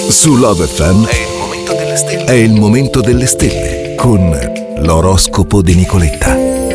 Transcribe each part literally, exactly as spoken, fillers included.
Su Love F M è il momento delle stelle. È il momento delle stelle con l'oroscopo di Nicoletta.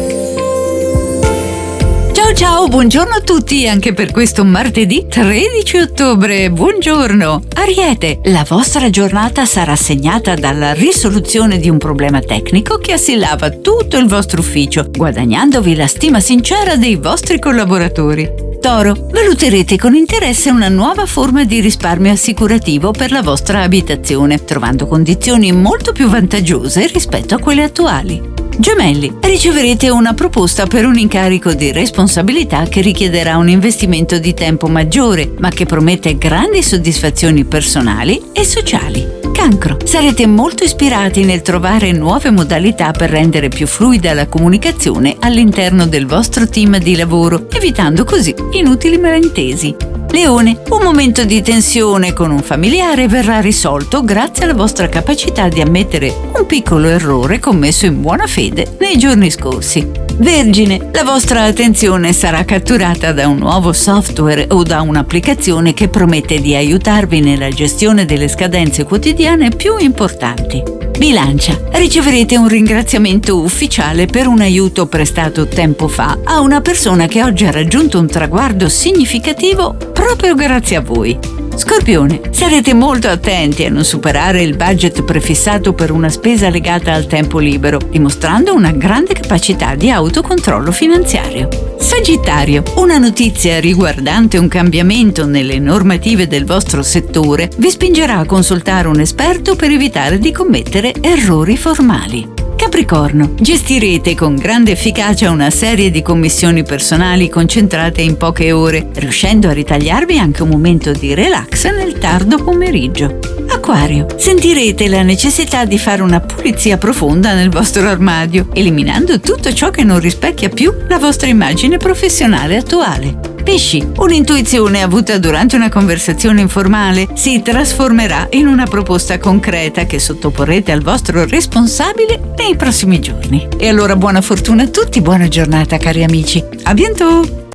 Ciao ciao, buongiorno a tutti anche per questo martedì tredici ottobre. Buongiorno. Ariete, la vostra giornata sarà segnata dalla risoluzione di un problema tecnico che assillava tutto il vostro ufficio, guadagnandovi la stima sincera dei vostri collaboratori. Toro, valuterete con interesse una nuova forma di risparmio assicurativo per la vostra abitazione, trovando condizioni molto più vantaggiose rispetto a quelle attuali. Gemelli, riceverete una proposta per un incarico di responsabilità che richiederà un investimento di tempo maggiore, ma che promette grandi soddisfazioni personali e sociali. Cancro, sarete molto ispirati nel trovare nuove modalità per rendere più fluida la comunicazione all'interno del vostro team di lavoro, evitando così inutili malintesi. Leone, un momento di tensione con un familiare verrà risolto grazie alla vostra capacità di ammettere un piccolo errore commesso in buona fede nei giorni scorsi. Vergine, la vostra attenzione sarà catturata da un nuovo software o da un'applicazione che promette di aiutarvi nella gestione delle scadenze quotidiane più importanti. Bilancia, riceverete un ringraziamento ufficiale per un aiuto prestato tempo fa a una persona che oggi ha raggiunto un traguardo significativo proprio grazie a voi. Scorpione, sarete molto attenti a non superare il budget prefissato per una spesa legata al tempo libero, dimostrando una grande capacità di autocontrollo finanziario. Sagittario, una notizia riguardante un cambiamento nelle normative del vostro settore vi spingerà a consultare un esperto per evitare di commettere errori formali. Capricorno, gestirete con grande efficacia una serie di commissioni personali concentrate in poche ore, riuscendo a ritagliarvi anche un momento di relax nel tardo pomeriggio. Acquario, sentirete la necessità di fare una pulizia profonda nel vostro armadio, eliminando tutto ciò che non rispecchia più la vostra immagine professionale attuale. Pesci, un'intuizione avuta durante una conversazione informale si trasformerà in una proposta concreta che sottoporrete al vostro responsabile nei prossimi giorni. E allora buona fortuna a tutti, buona giornata cari amici. A bientôt!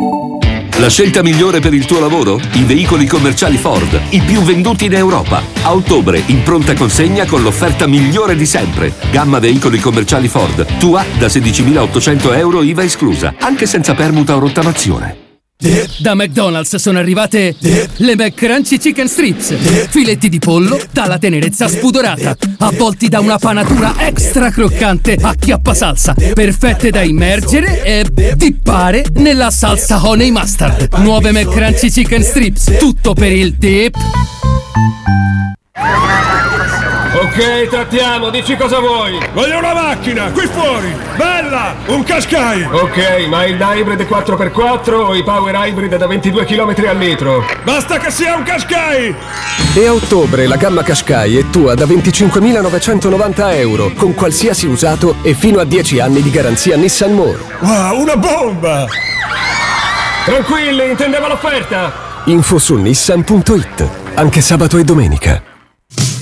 La scelta migliore per il tuo lavoro? I veicoli commerciali Ford, i più venduti in Europa. A ottobre in pronta consegna con l'offerta migliore di sempre. Gamma veicoli commerciali Ford, tua da sedicimilaottocento euro I V A esclusa, anche senza permuta o rottamazione. Da McDonald's sono arrivate le McCrunchy Chicken Strips, filetti di pollo dalla tenerezza spudorata, avvolti da una panatura extra croccante a chiappasalsa, perfette da immergere e dippare nella salsa honey mustard. Nuove McCrunchy Chicken Strips, tutto per il dip. Ok, trattiamo, dici cosa vuoi. Voglio una macchina, qui fuori, bella, un Qashqai. Ok, ma il hybrid quattro per quattro o i power hybrid da ventidue chilometri al litro? Basta che sia un Qashqai. E a ottobre la gamma Qashqai è tua da venticinquemilanovancentonovanta euro, con qualsiasi usato e fino a dieci anni di garanzia Nissan More. Wow, una bomba. Tranquilli, intendevo l'offerta. Info su nissan punto it, anche sabato e domenica.